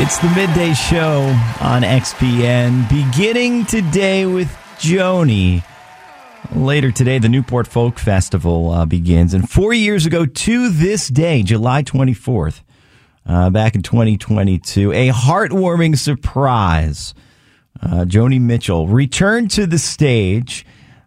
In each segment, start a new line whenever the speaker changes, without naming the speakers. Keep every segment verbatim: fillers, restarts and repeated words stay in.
It's the midday show on X P N, beginning today with Joni. Later today, the Newport Folk Festival uh, begins. And four years ago to this day, July twenty-fourth, uh, back in twenty twenty-two, a heartwarming surprise. Uh, Joni Mitchell returned to the stage,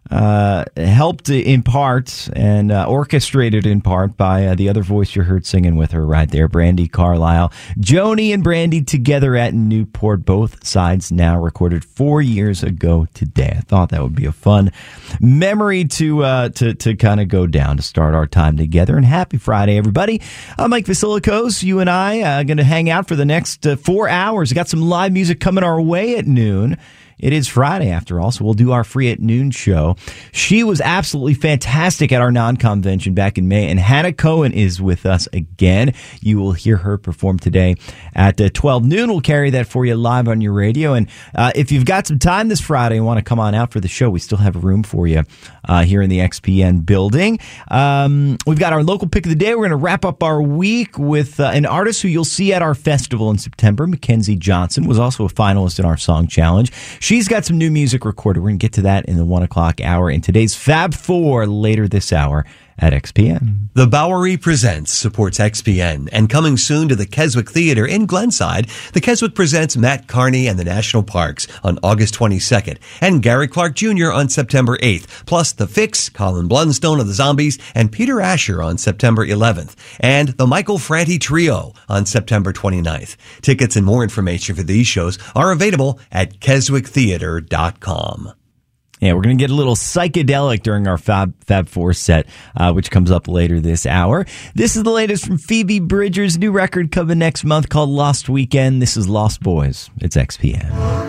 uh, helped in part and uh, orchestrated in part by uh, the other voice you heard singing with her right there, Brandi Carlile. Joni and Brandi together at Newport, both sides now recorded four years ago today. I thought that would be a fun memory to uh, to to kind of go down to start our time together. And happy Friday, everybody. I'm Mike Vasilikos. You and I are uh, going to hang out for the next uh, four hours. Got some live music coming our way at noon. It is Friday, after all, so we'll do our Free at Noon show. She was absolutely fantastic at our non-convention back in May, and Hannah Cohen is with us again. You will hear her perform today at uh, twelve noon. We'll carry that for you live on your radio, and uh, if you've got some time this Friday and want to come on out for the show, we still have room for you uh, here in the X P N building. Um, we've got our local pick of the day. We're going to wrap up our week with uh, an artist who you'll see at our festival in September. Mackenzie Johnson was also a finalist in our Song Challenge. She's got some new music recorded. We're going to get to that in the one o'clock hour in today's Fab Four later this hour at X P N.
The Bowery Presents supports X P N, and coming soon to the Keswick Theater in Glenside, the Keswick presents Matt Carney and the National Parks on August twenty-second, and Gary Clark Junior on September eighth, plus The Fix, Colin Blunstone of the Zombies, and Peter Asher on September eleventh, and the Michael Franti Trio on September twenty-ninth. Tickets and more information for these shows are available at keswick theater dot com.
Yeah, we're going to get a little psychedelic during our Fab Fab Four set, uh, which comes up later this hour. This is the latest from Phoebe Bridgers' new record coming next month called Lost Weekend. This is Lost Boys. It's X P N.